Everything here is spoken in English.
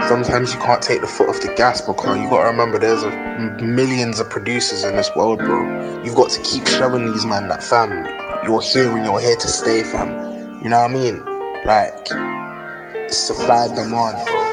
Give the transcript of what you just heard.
sometimes you can't take the foot off the gas, because you gotta remember there's millions of producers in this world, bro. You've got to keep showing these man that, fam, you're here and you're here to stay, fam. You know what I mean? Like, it's supply and demand, bro.